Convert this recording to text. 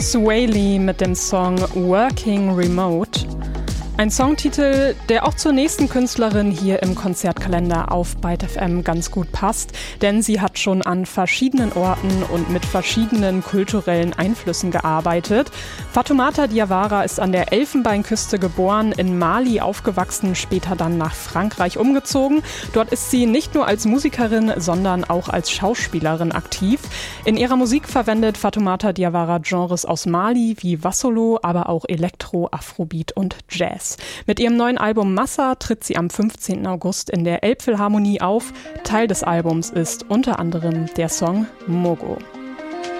Swaley mit dem Song Working Remote. Ein Songtitel, der auch zur nächsten Künstlerin hier im Konzertkalender auf Byte FM ganz gut passt, denn sie hat schon an verschiedenen Orten und mit verschiedenen kulturellen Einflüssen gearbeitet. Fatoumata Diawara ist an der Elfenbeinküste geboren, in Mali aufgewachsen, später dann nach Frankreich umgezogen. Dort ist sie nicht nur als Musikerin, sondern auch als Schauspielerin aktiv. In ihrer Musik verwendet Fatoumata Diawara Genres aus Mali wie Wassolo, aber auch Elektro, Afrobeat und Jazz. Mit ihrem neuen Album Massa tritt sie am 15. August in der Elbphilharmonie auf. Teil des Albums ist unter anderem der Song Mogo.